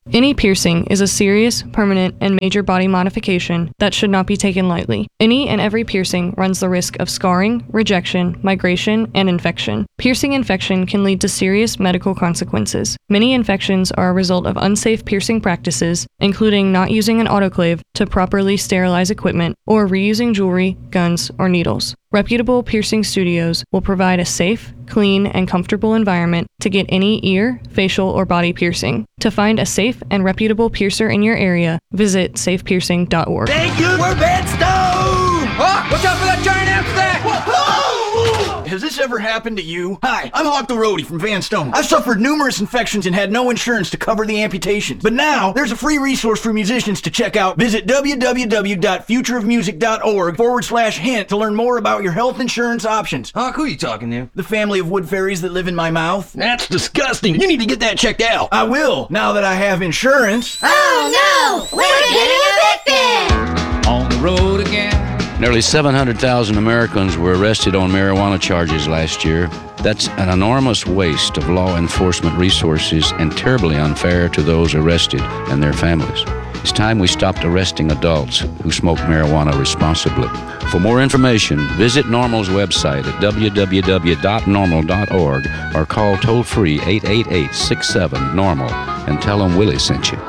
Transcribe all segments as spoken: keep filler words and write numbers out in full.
Any piercing is a serious, permanent, and major body modification that should not be taken lightly. Any and every piercing runs the risk of scarring, rejection, migration, and infection. Piercing infection can lead to serious medical consequences. Many infections are a result of unsafe piercing practices, including not using an autoclave to properly sterilize equipment or reusing jewelry, guns, or needles. Reputable piercing studios will provide a safe, clean, and comfortable environment to get any ear, facial, or body piercing. To find a safe and reputable piercer in your area, visit safe piercing dot org. Thank you for Bedstone! Hawk, watch out for that giant amstack! Has this ever happened to you? Hi, I'm Hawk the Roadie from Van Stone. I've suffered numerous infections and had no insurance to cover the amputations. But now, there's a free resource for musicians to check out. Visit w w w dot future of music dot org forward slash hint to learn more about your health insurance options. Hawk, who are you talking to? The family of wood fairies that live in my mouth. That's disgusting. You need to get that checked out. I will, now that I have insurance. Oh no! We're getting evicted! On the road again. Nearly seven hundred thousand Americans were arrested on marijuana charges last year. That's an enormous waste of law enforcement resources and terribly unfair to those arrested and their families. It's time we stopped arresting adults who smoke marijuana responsibly. For more information, visit NORML's website at w w w dot normal dot org or call toll-free eight eight eight, six seven, normal and tell them Willie sent you.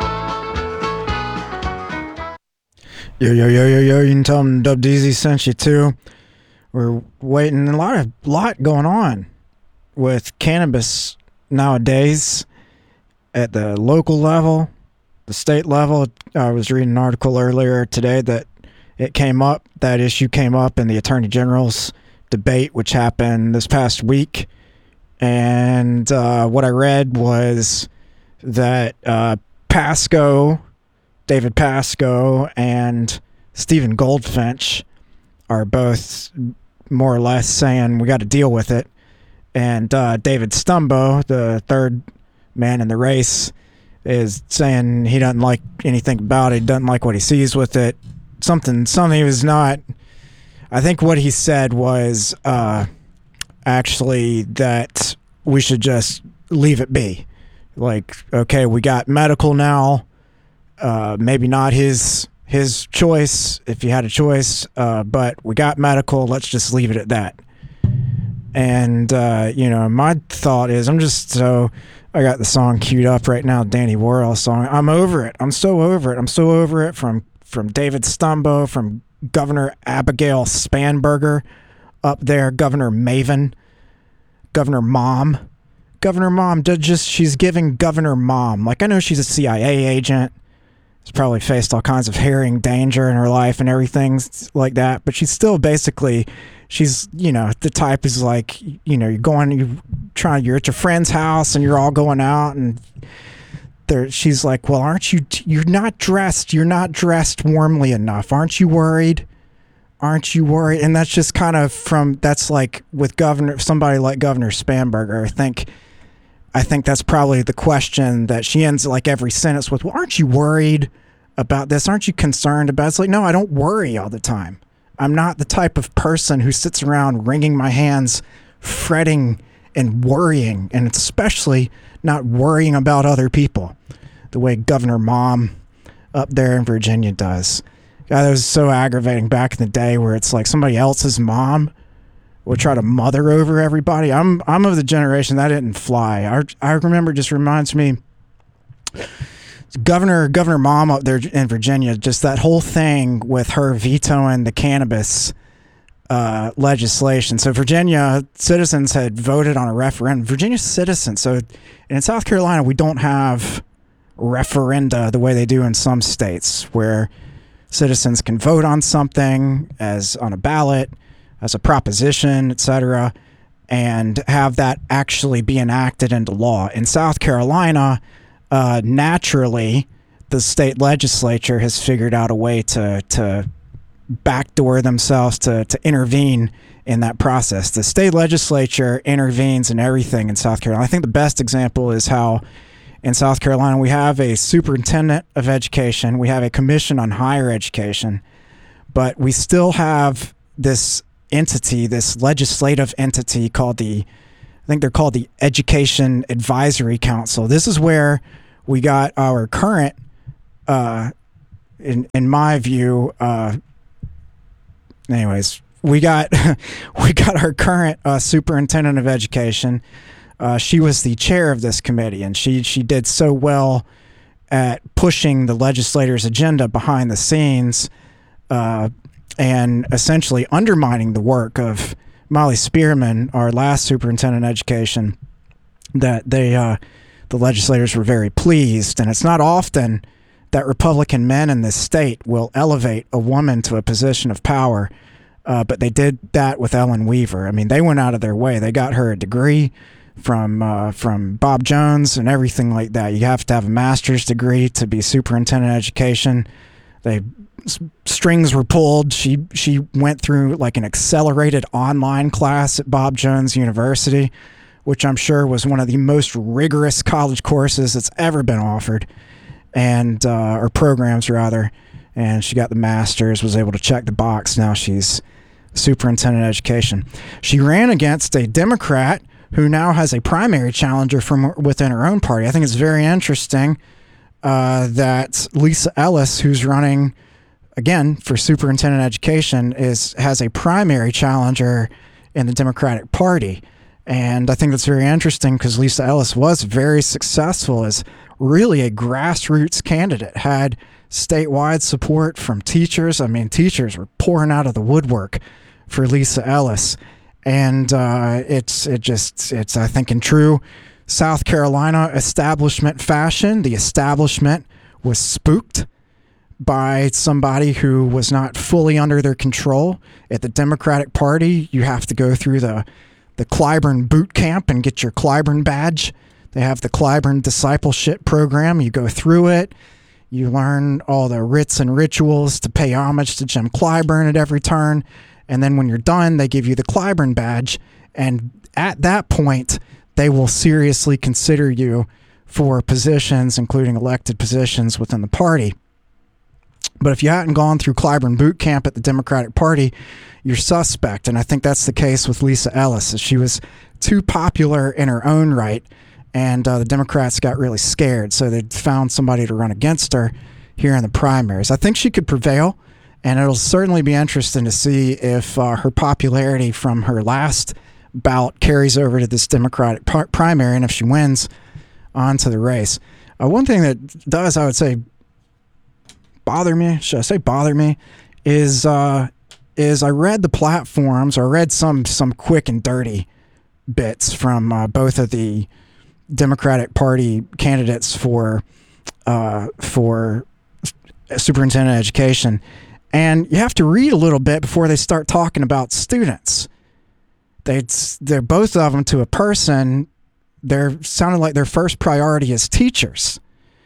Yo, yo, yo, yo, yo, you can tell them Dub D Z sent you too. We're waiting, a lot of lot going on with cannabis nowadays at the local level, the state level. I was reading an article earlier today that it came up, that issue came up in the Attorney General's debate, which happened this past week. And uh, what I read was that uh, Pasco, David Pasco and Stephen Goldfinch are both more or less saying we got to deal with it. And uh, David Stumbo, the third man in the race, is saying he doesn't like anything about it, doesn't like what he sees with it. Something, something he was not. I think what he said was uh, actually that we should just leave it be. Like, okay, we got medical now. Uh, maybe not his his choice if he had a choice, uh, but we got medical. Let's just leave it at that. And uh, you know, my thought is, I'm just so I got the song queued up right now, Danny Worrell song. I'm over it. I'm so over it. I'm so over it. From from David Stumbo, from Governor Abigail Spanberger up there, Governor Maven, Governor Mom, Governor Mom. Just she's giving Governor Mom, like, I know she's a C I A agent. She's probably faced all kinds of harrying danger in her life and everything like that. But she's still basically, she's, you know, the type is like, you know, you're going, you're trying, you're at your friend's house and you're all going out and there, she's like, well, aren't you, you're not dressed, you're not dressed warmly enough. Aren't you worried? Aren't you worried? And that's just kind of from, that's like with Governor, somebody like Governor Spanberger, I think, I think that's probably the question that she ends like every sentence with. Well, aren't you worried about this? Aren't you concerned about it? It's like, no, I don't worry all the time. I'm not the type of person who sits around wringing my hands, fretting and worrying, and especially not worrying about other people the way Governor Mom up there in Virginia does. God, that was so aggravating back in the day where it's like somebody else's mom would try to mother over everybody. I'm I'm of the generation that didn't fly. I, I remember, just reminds me, Governor Governor Mom up there in Virginia, just that whole thing with her vetoing the cannabis uh, legislation. So Virginia citizens had voted on a referendum. Virginia citizens. So in South Carolina, we don't have referenda the way they do in some states, where citizens can vote on something as on a ballot, as a proposition, et cetera, and have that actually be enacted into law. In South Carolina, uh, naturally, the state legislature has figured out a way to to backdoor themselves, to to intervene in that process. The state legislature intervenes in everything in South Carolina. I think the best example is how in South Carolina we have a superintendent of education, we have a commission on higher education, but we still have this entity, this legislative entity called the, I think they're called the Education Advisory Council. This is where we got our current, uh, in in my view, uh, anyways, we got we got our current uh, superintendent of education. Uh, she was the chair of this committee, and she she did so well at pushing the legislators' agenda behind the scenes, uh, and essentially undermining the work of Molly Spearman, our last superintendent of education, that they uh, the legislators were very pleased. And it's not often that Republican men in this state will elevate a woman to a position of power, uh, but they did that with Ellen Weaver. I mean, they went out of their way. They got her a degree from uh, from Bob Jones and everything like that. You have to have a master's degree to be superintendent of education. They s- strings were pulled. She she went through like an accelerated online class at Bob Jones University, which I'm sure was one of the most rigorous college courses that's ever been offered, and uh, or programs rather. And she got the master's, was able to check the box. Now she's superintendent of education. She ran against a Democrat who now has a primary challenger from within her own party. I think it's very interesting uh, that Lisa Ellis, who's running, again, for superintendent of education, is has a primary challenger in the Democratic Party. And I think that's very interesting because Lisa Ellis was very successful as really a grassroots candidate, had statewide support from teachers. I mean, teachers were pouring out of the woodwork for Lisa Ellis. And uh, it's it just it's I think in true South Carolina establishment fashion, the establishment was spooked by somebody who was not fully under their control. At the Democratic Party, you have to go through the the Clyburn boot camp and get your Clyburn badge. They have the Clyburn discipleship program. You go through it. You learn all the rites and rituals to pay homage to Jim Clyburn at every turn. And then when you're done, they give you the Clyburn badge. And at that point, they will seriously consider you for positions, including elected positions within the party. But if you hadn't gone through Clyburn boot camp at the Democratic Party, you're suspect. And I think that's the case with Lisa Ellis. She was too popular in her own right, and uh, the Democrats got really scared. So they found somebody to run against her here in the primaries. I think she could prevail. And it'll certainly be interesting to see if uh, her popularity from her last bout carries over to this Democratic par- primary, and if she wins on to the race. Uh, one thing that does, I would say, bother me, should I say bother me, is uh, is I read the platforms, or read some some quick and dirty bits from uh, both of the Democratic Party candidates for uh, for superintendent of education. And you have to read a little bit before they start talking about students. They, they're both of them to a person. They're sounding like their first priority is teachers,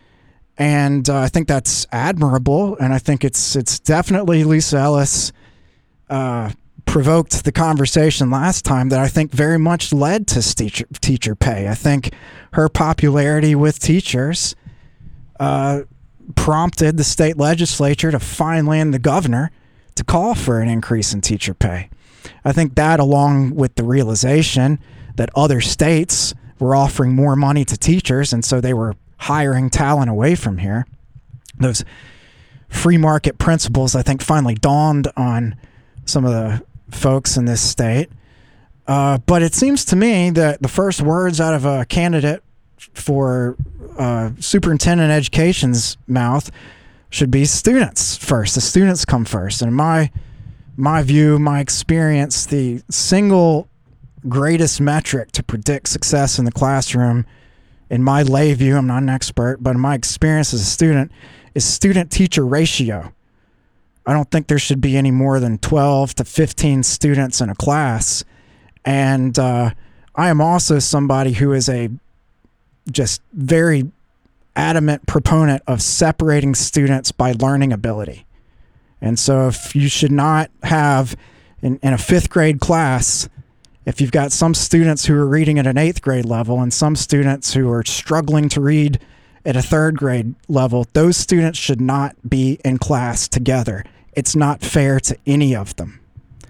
and uh, I think that's admirable. And I think it's it's definitely Lisa Ellis uh, provoked the conversation last time that I think very much led to teacher teacher pay. I think her popularity with teachers Uh, prompted the state legislature to finally and the governor to call for an increase in teacher pay. I think that, along with the realization that other states were offering more money to teachers, and so they were hiring talent away from here, those free market principles, I think, finally dawned on some of the folks in this state. Uh, but it seems to me that the first words out of a candidate for uh, superintendent education's mouth should be students first. The students come first. And in my, my view, my experience, the single greatest metric to predict success in the classroom, in my lay view, I'm not an expert, but in my experience as a student, is student-teacher ratio. I don't think there should be any more than twelve to fifteen students in a class. And uh, I am also somebody who is a just very adamant proponent of separating students by learning ability. And so if you should not have, in, in a fifth grade class, if you've got some students who are reading at an eighth grade level and some students who are struggling to read at a third grade level, those students should not be in class together. It's not fair to any of them.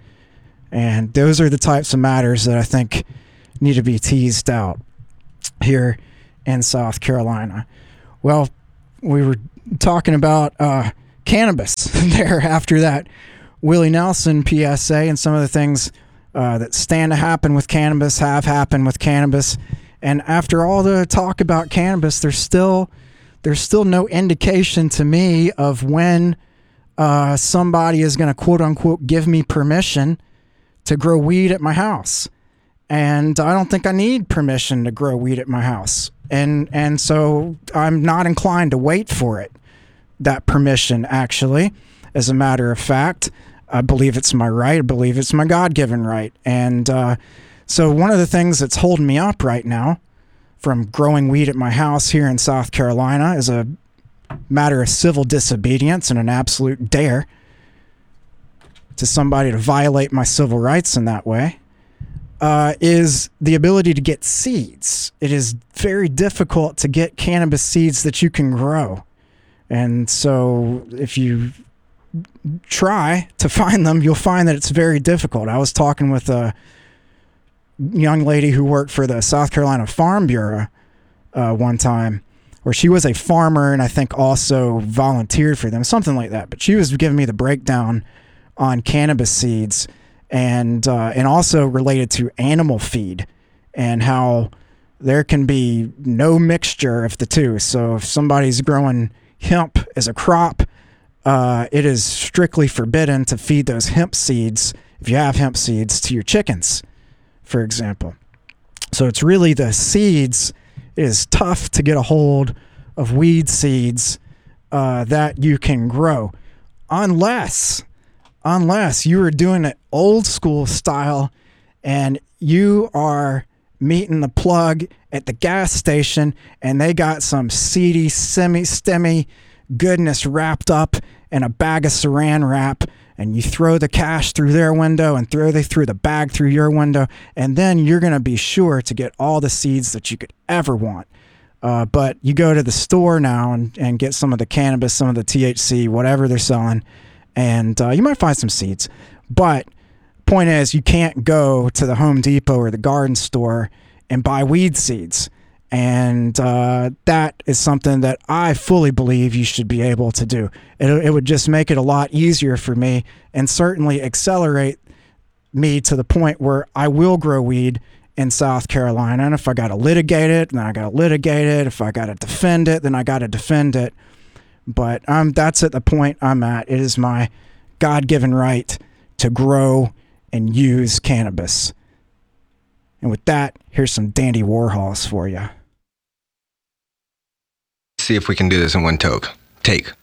And those are the types of matters that I think need to be teased out here in South Carolina. Well, we were talking about uh, cannabis there after that Willie Nelson P S A and some of the things uh, that stand to happen with cannabis have happened with cannabis. And after all the talk about cannabis, there's still there's still no indication to me of when uh, somebody is going to quote unquote give me permission to grow weed at my house. And I don't think I need permission to grow weed at my house. And and so I'm not inclined to wait for it, that permission, actually. As a matter of fact, I believe it's my right. I believe it's my God-given right. And uh, so one of the things that's holding me up right now from growing weed at my house here in South Carolina is a matter of civil disobedience and an absolute dare to somebody to violate my civil rights in that way. Uh, is the ability to get seeds. It is very difficult to get cannabis seeds that you can grow. And so if you try to find them, you'll find that it's very difficult. I was talking with a young lady who worked for the South Carolina Farm Bureau uh, one time, where she was a farmer and I think also volunteered for them, something like that. But she was giving me the breakdown on cannabis seeds and uh, and also related to animal feed and how there can be no mixture of the two. So if somebody's growing hemp as a crop, uh, it is strictly forbidden to feed those hemp seeds, if you have hemp seeds, to your chickens, for example. So it's really the seeds. It is tough to get a hold of weed seeds uh, that you can grow unless... Unless you are doing it old school style and you are meeting the plug at the gas station and they got some seedy, semi-stemmy goodness wrapped up in a bag of saran wrap, and you throw the cash through their window and throw they through the bag through your window, and then you're going to be sure to get all the seeds that you could ever want. Uh, but you go to the store now and, and get some of the cannabis, some of the T H C, whatever they're selling, and uh, you might find some seeds. But point is, you can't go to the Home Depot or the garden store and buy weed seeds. And uh, that is something that I fully believe you should be able to do. It, it would just make it a lot easier for me and certainly accelerate me to the point where I will grow weed in South Carolina. And if I got to litigate it, then I got to litigate it. If I got to defend it, then I got to defend it. But um, that's at the point I'm at. It is my God-given right to grow and use cannabis. And with that, here's some Dandy Warhols for you. See if we can do this in one toke. Take.